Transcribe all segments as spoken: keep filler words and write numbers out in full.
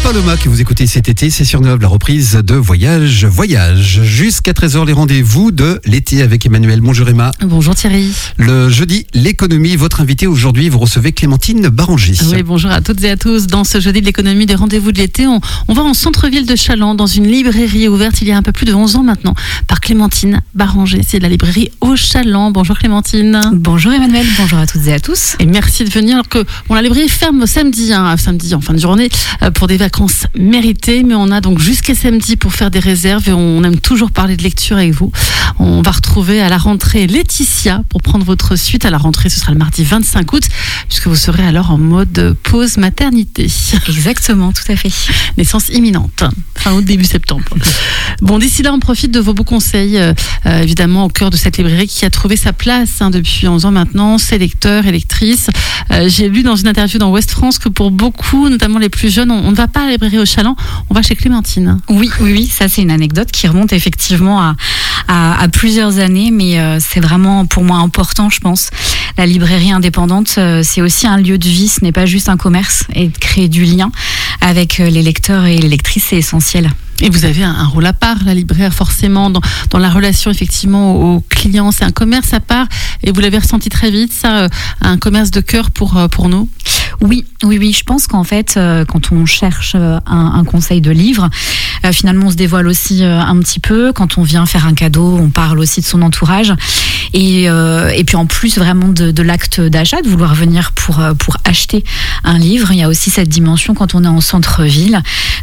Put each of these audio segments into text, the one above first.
Paloma que vous écoutez cet été, c'est sur Neuve, la reprise de Voyage, Voyage. Jusqu'à treize heures, les rendez-vous de l'été avec Emmanuel. Bonjour Emma. Bonjour Thierry. Le jeudi, l'économie, votre invité aujourd'hui, vous recevez Clémentine Baranger. Oui, bonjour à toutes et à tous. Dans ce jeudi de l'économie des rendez-vous de l'été, on, on va en centre-ville de Challans, dans une librairie ouverte il y a un peu plus de onze ans maintenant, par Clémentine Baranger. C'est la librairie Au Chaland. Bonjour Clémentine. Bonjour Emmanuel, bonjour à toutes et à tous. Et merci de venir, alors que bon, la librairie ferme samedi, hein, samedi en fin de journée, euh, pour des vacances méritées, mais on a donc jusqu'à samedi pour faire des réserves et on aime toujours parler de lecture avec vous. On va retrouver à la rentrée Laetitia pour prendre votre suite. À la rentrée, ce sera le mardi vingt-cinq août, puisque vous serez alors en mode pause maternité. Exactement, tout à fait. Naissance imminente, fin août, début septembre. Bon, d'ici là, on profite de vos beaux conseils, euh, euh, évidemment, au cœur de cette librairie qui a trouvé sa place hein, depuis onze ans maintenant, ses lecteurs et lectrices. Euh, j'ai lu dans une interview dans Ouest France que pour beaucoup, notamment les plus jeunes, on, on ne va pas à la librairie Au Chaland, on va chez Clémentine. Oui, oui, oui, ça c'est une anecdote qui remonte effectivement à, à, à plusieurs années, mais euh, c'est vraiment pour moi important, je pense. La librairie indépendante, euh, c'est aussi un lieu de vie, ce n'est pas juste un commerce, et de créer du lien avec euh, les lecteurs et les lectrices, c'est essentiel. Et vous avez un, un rôle à part, la libraire, forcément, dans, dans la relation effectivement aux clients. C'est un commerce à part, et vous l'avez ressenti très vite, ça, euh, un commerce de cœur pour, euh, pour nous. Oui, oui, oui. Je pense qu'en fait, euh, quand on cherche euh, un, un conseil de livre, euh, finalement, on se dévoile aussi euh, un petit peu. Quand on vient faire un cadeau, on parle aussi de son entourage. Et, euh, et puis en plus, vraiment de, de l'acte d'achat, de vouloir venir pour, pour acheter un livre, il y a aussi cette dimension quand on est en centre-ville,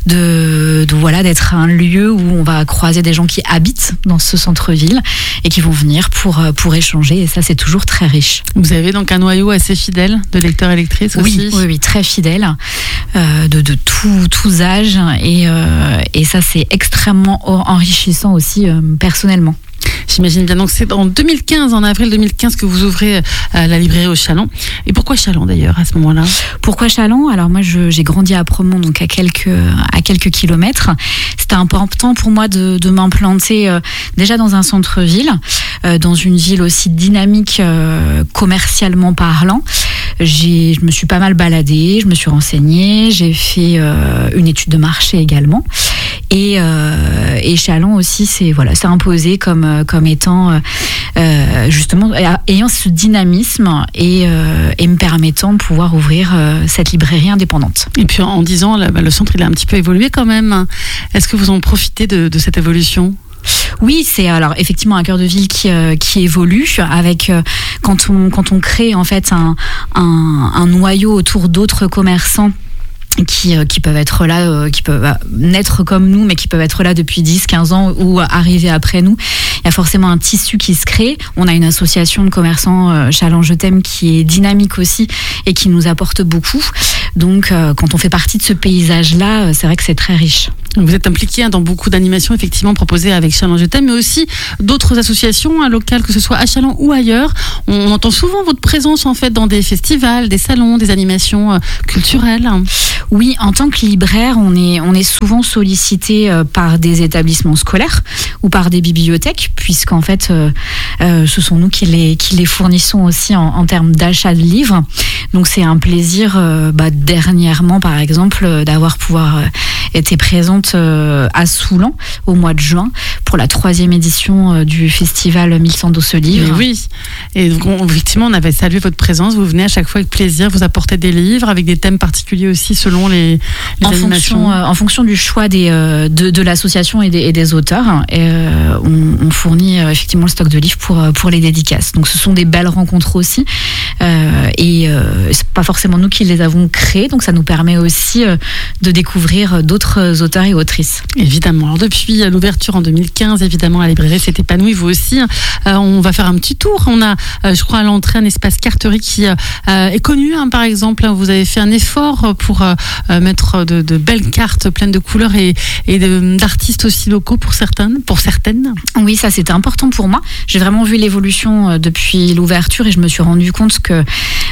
de, de voilà, d'être un lieu où on va croiser des gens qui habitent dans ce centre-ville et qui vont venir pour, pour échanger. Et ça, c'est toujours très riche. Vous avez donc un noyau assez fidèle de lecteurs et lectrices aussi. Oui, oui, oui, très fidèle, euh, de, de tout, tous âges. Et, euh, et ça, c'est extrêmement enrichissant aussi euh, personnellement. J'imagine bien. Donc c'est en deux mille quinze, en avril deux mille quinze, que vous ouvrez euh, la librairie Au Chaland. Et pourquoi Challans d'ailleurs à ce moment-là ? Pourquoi Challans ? Alors moi je, j'ai grandi à Promont, donc à quelques à quelques kilomètres. C'était important pour moi de, de m'implanter euh, déjà dans un centre-ville, euh, dans une ville aussi dynamique euh, commercialement parlant. J'ai, je me suis pas mal baladée, je me suis renseignée, j'ai fait euh, une étude de marché également. Et, euh, et Challans aussi, c'est voilà, c'est imposé comme comme étant euh, justement ayant ce dynamisme et, euh, et me permettant de pouvoir ouvrir euh, cette librairie indépendante. Et puis en dix ans, le centre il a un petit peu évolué quand même. Est-ce que vous en profitez de, de cette évolution ? Oui, c'est alors effectivement un cœur de ville qui euh, qui évolue avec euh, quand on quand on crée en fait un un, un noyau autour d'autres commerçants qui qui peuvent être là, euh, qui peuvent naître comme nous, mais qui peuvent être là depuis dix, quinze ans ou arriver après nous. Il y a forcément un tissu qui se crée. On a une association de commerçants euh, Challans Je t'aime qui est dynamique aussi et qui nous apporte beaucoup. Donc, euh, quand on fait partie de ce paysage-là, euh, c'est vrai que c'est très riche. Vous êtes impliqué hein, dans beaucoup d'animations effectivement proposées avec Challans Je t'aime, mais aussi d'autres associations hein, locales, que ce soit à Challans ou ailleurs. On, on entend souvent votre présence en fait dans des festivals, des salons, des animations euh, culturelles. Oui, en tant que libraire, on est, on est souvent sollicité euh, par des établissements scolaires ou par des bibliothèques, puisqu'en fait, euh, euh, ce sont nous qui les, qui les fournissons aussi en, en termes d'achat de livres. Donc c'est un plaisir, euh, bah, dernièrement par exemple, euh, d'avoir pouvoir euh, été présente euh, à Soulan au mois de juin pour la troisième édition euh, du festival Mille Cent Dos ce livre. Et oui, et donc, on, effectivement on avait salué votre présence, vous venez à chaque fois avec plaisir, vous apportez des livres avec des thèmes particuliers aussi selon les, les en animations. Fonction, euh, en fonction du choix des, euh, de, de l'association et des, et des auteurs, et, euh, on, on fournit euh, effectivement le stock de livres pour, pour les dédicaces. Donc ce sont des belles rencontres aussi, euh, et euh, c'est pas forcément nous qui les avons créées, donc ça nous permet aussi euh, de découvrir d'autres auteurs et autrices. Évidemment. Alors depuis l'ouverture en deux mille quinze, évidemment la librairie s'est épanouie, vous aussi. Euh, on va faire un petit tour. On a, euh, je crois, à l'entrée un espace carterie qui euh, est connu, hein, par exemple. Vous avez fait un effort pour euh, mettre de, de belles cartes pleines de couleurs et, et de, d'artistes aussi locaux pour certaines, pour certaines. Oui, ça c'était important pour moi. J'ai vraiment vu l'évolution depuis l'ouverture et je me suis rendu compte que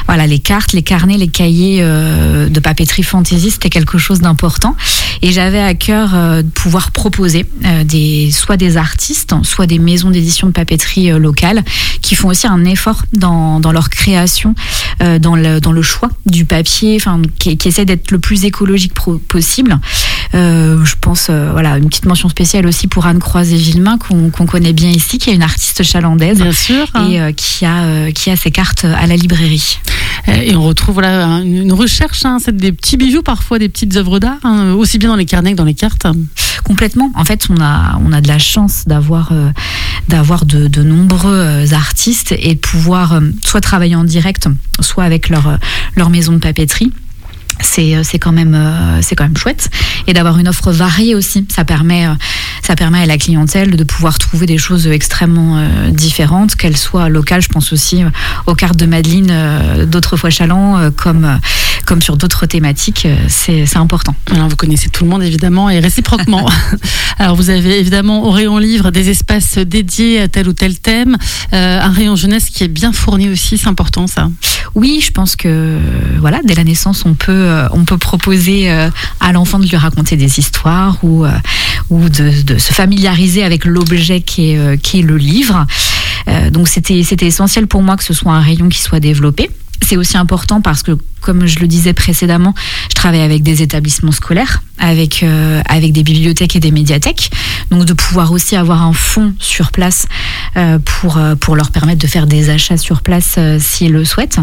voilà, les cartes, les carnets, les cahiers euh, de papeterie fantasy, c'était quelque chose d'important. Et j'avais à cœur euh, de pouvoir proposer euh, des, soit des artistes, soit des maisons d'édition de papeterie euh, locales qui font aussi un effort dans, dans leur création, euh, dans, le, dans le choix du papier, enfin, qui, qui essaie d'être le plus écologique pro- possible. Euh, je pense, euh, voilà, une petite mention spéciale aussi pour Anne Croiset-Villemain, qu'on, qu'on connaît bien ici, qui est une artiste chalandaise. Bien sûr. Hein. Et euh, qui, a, euh, qui a ses cartes à la librairie. Et on retrouve voilà, une recherche, hein, c'est des petits bijoux, parfois des petites œuvres d'art, hein, aussi bien dans les carnets que dans les cartes. Complètement. En fait, on a, on a de la chance d'avoir, euh, d'avoir de, de nombreux euh, artistes et de pouvoir euh, soit travailler en direct, soit avec leur, euh, leur maison de papeterie. C'est, c'est quand même, euh, c'est quand même chouette. Et d'avoir une offre variée aussi. Ça permet, euh, ça permet à la clientèle de pouvoir trouver des choses extrêmement euh, différentes, qu'elles soient locales. Je pense aussi euh, aux cartes de Madeleine euh, d'Autrefois Chaland, euh, comme, euh, comme sur d'autres thématiques. Euh, c'est, c'est important. Alors, vous connaissez tout le monde, évidemment, et réciproquement. Alors, vous avez évidemment au rayon livre des espaces dédiés à tel ou tel thème. Euh, un rayon jeunesse qui est bien fourni aussi, c'est important, ça. Oui, je pense que voilà, dès la naissance, on peut, euh, on peut proposer euh, à l'enfant de lui raconter des histoires ou, euh, ou de, de se familiariser avec l'objet qui est, euh, qui est le livre. Euh, donc c'était, c'était essentiel pour moi que ce soit un rayon qui soit développé. C'est aussi important parce que, comme je le disais précédemment, je travaille avec des établissements scolaires, avec, euh, avec des bibliothèques et des médiathèques. Donc de pouvoir aussi avoir un fonds sur place euh, pour, euh, pour leur permettre de faire des achats sur place euh, s'ils le souhaitent.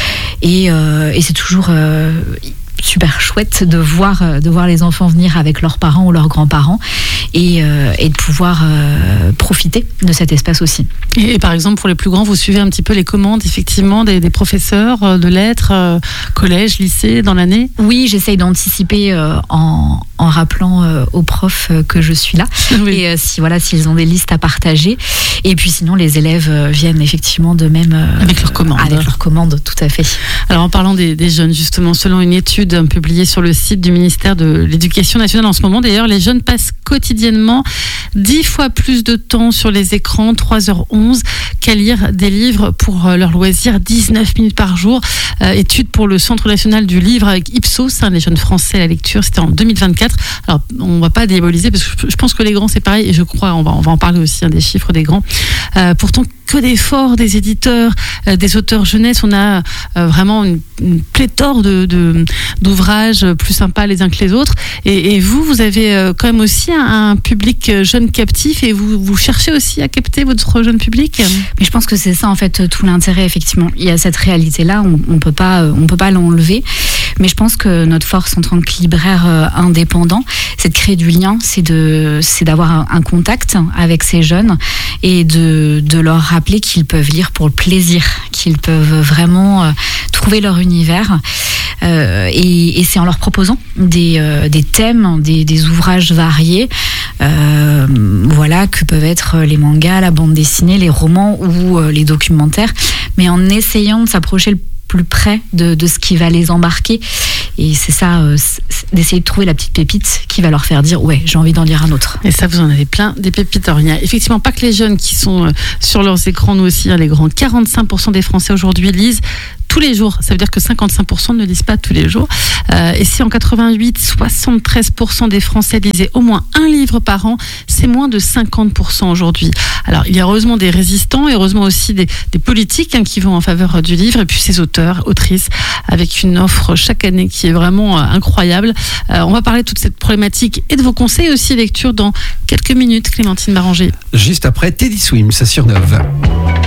Et, euh, et c'est toujours... Euh, super chouette de voir, de voir les enfants venir avec leurs parents ou leurs grands-parents et, euh, et de pouvoir euh, profiter de cet espace aussi. Et, et par exemple, pour les plus grands, vous suivez un petit peu les commandes, effectivement, des, des professeurs de lettres, euh, collège, lycée, dans l'année ? Oui, j'essaye d'anticiper euh, en, en rappelant euh, aux profs euh, que je suis là. Oui. Et euh, si, voilà, s'ils ont des listes à partager. Et puis sinon, les élèves euh, viennent effectivement de même... Euh, avec leurs commandes. Avec leurs commandes, tout à fait. Alors, en parlant des, des jeunes, justement, selon une étude publiée sur le site du ministère de l'Éducation nationale en ce moment, d'ailleurs, les jeunes passent quotidiennement dix fois plus de temps sur les écrans, trois heures onze, qu'à lire des livres pour leur loisir, dix-neuf minutes par jour. Euh, étude pour le Centre national du livre avec Ipsos, hein, les jeunes français à la lecture, c'était en deux mille vingt-quatre. Alors, on ne va pas diaboliser, parce que je pense que les grands, c'est pareil, et je crois, on va, on va en parler aussi, hein, des chiffres des grands. Euh, pourtant, que d'efforts des éditeurs, euh, des auteurs jeunesse. On a euh, vraiment une, une pléthore de, de, d'ouvrages plus sympas les uns que les autres. Et, et vous, vous avez euh, quand même aussi un, un public jeune captif et vous, vous cherchez aussi à capter votre jeune public. Mais je pense que c'est ça, en fait, tout l'intérêt, effectivement. Il y a cette réalité-là, on ne peut pas, on peut pas l'enlever. Mais je pense que notre force en tant que libraire euh, indépendant, c'est de créer du lien, c'est, de, c'est d'avoir un, un contact avec ces jeunes et de, de leur rappeler qu'ils peuvent lire pour le plaisir, qu'ils peuvent vraiment euh, trouver leur univers. Euh, et, et c'est en leur proposant des, euh, des thèmes, des, des ouvrages variés, euh, voilà, que peuvent être les mangas, la bande dessinée, les romans ou euh, les documentaires, mais en essayant de s'approcher le plus près de, de ce qui va les embarquer. Et c'est ça, euh, c'est d'essayer de trouver la petite pépite qui va leur faire dire ouais, j'ai envie d'en lire un autre. Et ça, vous en avez plein, des pépites. Alors, il n'y a effectivement pas que les jeunes qui sont euh, sur leurs écrans, nous aussi, hein, les grands. quarante-cinq pour cent des Français aujourd'hui lisent tous les jours. Ça veut dire que cinquante-cinq pour cent ne lisent pas tous les jours. Euh, et si en quatre-vingt-huit, soixante-treize pour cent des Français lisaient au moins un livre par an, c'est moins de cinquante pour cent aujourd'hui. Alors, il y a heureusement des résistants et heureusement aussi des, des politiques, hein, qui vont en faveur du livre, et puis ces auteurs, autrices, avec une offre chaque année qui est vraiment euh, incroyable. Euh, on va parler de toute cette problématique et de vos conseils aussi lecture dans quelques minutes, Clémentine Baranger. Juste après Teddy Swims sur Neuve.